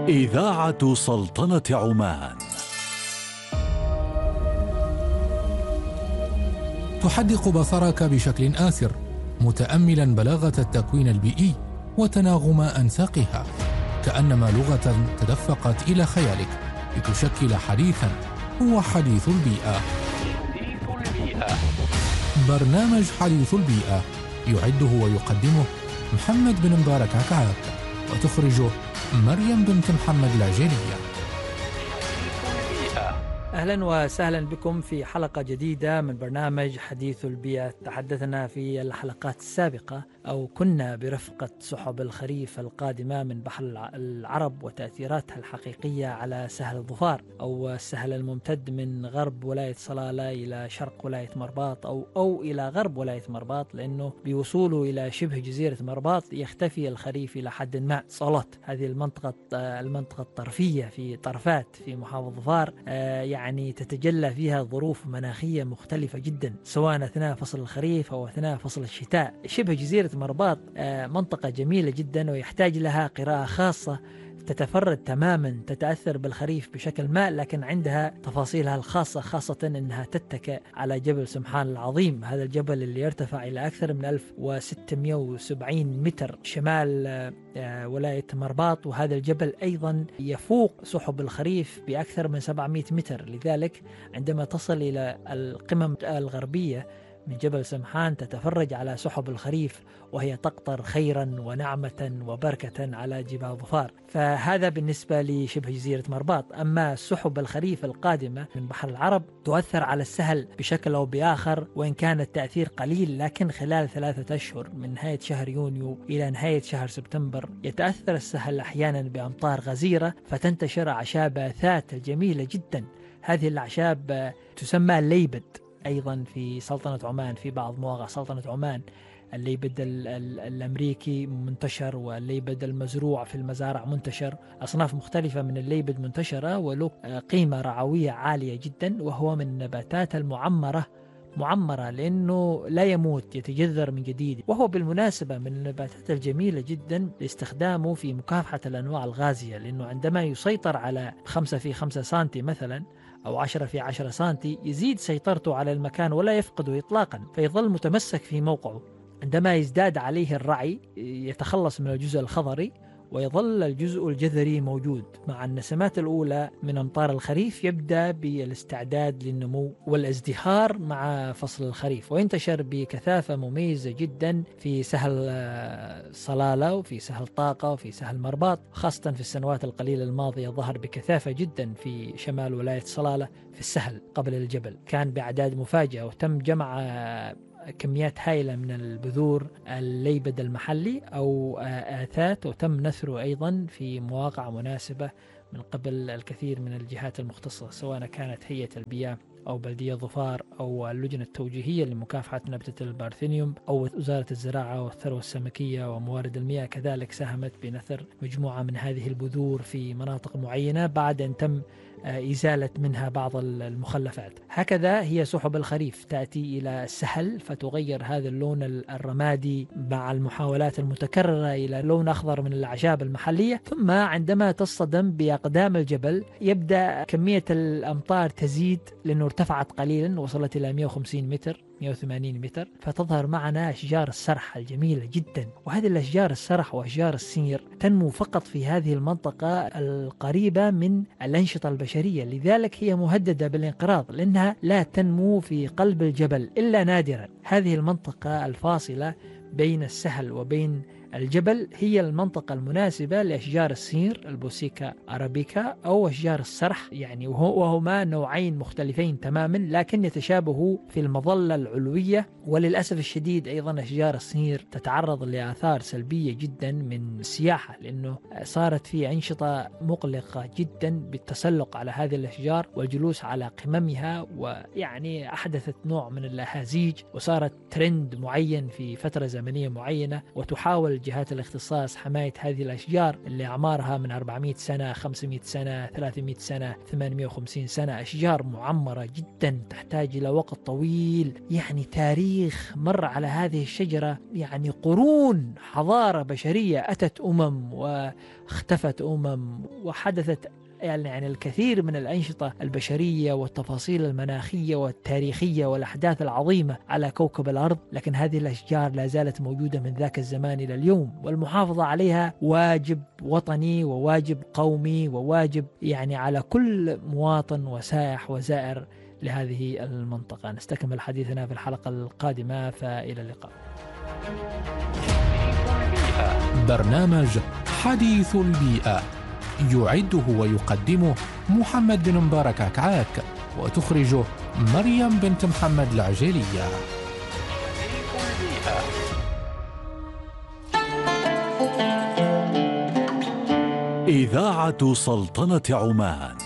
إذاعة سلطنة عمان تحدق بصرك بشكل آسر، متأملا بلاغة التكوين البيئي وتناغم أنساقها، كأنما لغة تدفقت إلى خيالك لتشكل حديثا هو حديث البيئة. برنامج حديث البيئة يعده ويقدمه محمد بن مبارك عكعاك، وتخرجه مريم بنت محمد العجيرية. أهلا وسهلا بكم في حلقة جديدة من برنامج حديث البيئة. تحدثنا في الحلقات السابقة أو كنا برفقة سحب الخريف القادمة من بحر العرب وتأثيراتها الحقيقية على سهل الظفار، أو السهل الممتد من غرب ولاية صلالة إلى شرق ولاية مرباط أو إلى غرب ولاية مرباط، لأنه بوصوله إلى شبه جزيرة مرباط يختفي الخريف إلى حد ما. صالات هذه المنطقة الطرفية في طرفات في محافظة ظفار، يعني تتجلى فيها ظروف مناخية مختلفة جدا، سواء أثناء فصل الخريف أو أثناء فصل الشتاء. شبه جزيرة مرباط منطقة جميلة جدا ويحتاج لها قراءة خاصة تتفرد تماما، تتأثر بالخريف بشكل ما، لكن عندها تفاصيلها الخاصة، خاصة أنها تتكئ على جبل سمحان العظيم. هذا الجبل اللي يرتفع إلى أكثر من 1670 متر شمال ولاية مرباط، وهذا الجبل أيضا يفوق سحب الخريف بأكثر من 700 متر. لذلك عندما تصل إلى القمم الغربية من جبل سمحان تتفرج على سحب الخريف وهي تقطر خيرا ونعمة وبركة على جبال ظفار. فهذا بالنسبة لشبه جزيرة مرباط. أما سحب الخريف القادمة من بحر العرب تؤثر على السهل بشكل أو بآخر، وإن كان التأثير قليل، لكن خلال 3 أشهر من نهاية شهر يونيو إلى نهاية شهر سبتمبر يتأثر السهل أحيانا بأمطار غزيرة، فتنتشر أعشاب آثات جميلة جدا. هذه الأعشاب تسمى الليبد أيضا في سلطنة عمان، في بعض مواقع سلطنة عمان الليبد الأمريكي منتشر، والليبد المزروع في المزارع منتشر. أصناف مختلفة من الليبد منتشرة وله قيمة رعوية عالية جدا، وهو من النباتات المعمرة لأنه لا يموت، يتجذر من جديد، وهو بالمناسبة من النباتات الجميلة جدا لاستخدامه في مكافحة الأنواع الغازية، لأنه عندما يسيطر على 5 في 5 سنتي مثلا أو 10 في 10 سنتي يزيد سيطرته على المكان ولا يفقده إطلاقا، فيظل متمسك في موقعه. عندما يزداد عليه الرعي يتخلص من الجزء الخضري ويظل الجزء الجذري موجود. مع النسمات الأولى من أمطار الخريف يبدأ بالاستعداد للنمو والازدهار مع فصل الخريف، وينتشر بكثافة مميزة جدا في سهل صلالة وفي سهل طاقة وفي سهل مرباط، خاصة في السنوات القليلة الماضية ظهر بكثافة جدا في شمال ولاية صلالة في السهل قبل الجبل، كان بأعداد مفاجئة، وتم جمع كميات هائلة من البذور الليبد المحلي أو آثات، وتم نثره أيضا في مواقع مناسبة من قبل الكثير من الجهات المختصة، سواء كانت هيئة البيئة أو بلدية ظفار أو اللجنة التوجيهية لمكافحة نبتة البارثينيوم أو وزارة الزراعة والثروة السمكية وموارد المياه، كذلك ساهمت بنثر مجموعة من هذه البذور في مناطق معينة بعد أن تم إزالة منها بعض المخلفات. هكذا هي سحب الخريف تأتي إلى السهل فتغير هذا اللون الرمادي مع المحاولات المتكررة إلى لون أخضر من الأعشاب المحلية، ثم عندما تصطدم بأقدام الجبل يبدأ كمية الأمطار تزيد، لأنه ارتفعت قليلا وصلت إلى 150 متر 180 متر، فتظهر معنا أشجار السرح الجميلة جدا. وهذه الأشجار السرح وأشجار السير تنمو فقط في هذه المنطقة القريبة من الأنشطة البشرية، لذلك هي مهددة بالانقراض لأنها لا تنمو في قلب الجبل إلا نادرا. هذه المنطقة الفاصلة بين السهل وبين الجبل هي المنطقة المناسبة لأشجار السير البوسيكا أرابيكا أو أشجار السرح، يعني وهما نوعين مختلفين تماما لكن يتشابهوا في المظلة العلوية. وللأسف الشديد أيضا أشجار السير تتعرض لآثار سلبية جدا من السياحة، لأنه صارت في أنشطة مقلقة جدا بالتسلق على هذه الأشجار والجلوس على قممها، ويعني أحدثت نوع من الأهازيج وصارت ترند معين في فترة زمنية معينة، وتحاول جهات الاختصاص حماية هذه الأشجار اللي أعمارها من 400 سنة، 500 سنة، 300 سنة، 850 سنة، أشجار معمرة جدا تحتاج إلى وقت طويل، يعني تاريخ مر على هذه الشجرة، يعني قرون حضارة بشرية، أتت واختفت وحدثت يعني الكثير من الأنشطة البشرية والتفاصيل المناخية والتاريخية والأحداث العظيمة على كوكب الأرض، لكن هذه الأشجار لا زالت موجودة من ذاك الزمان إلى اليوم، والمحافظة عليها واجب وطني وواجب قومي وواجب يعني على كل مواطن وسائح وزائر لهذه المنطقة. نستكمل حديثنا في الحلقة القادمة، فإلى اللقاء. برنامج حديث البيئة يعده ويقدمه محمد بن مبارك عكعاك، وتخرجه مريم بنت محمد العجيلية. إذاعة سلطنة عمان.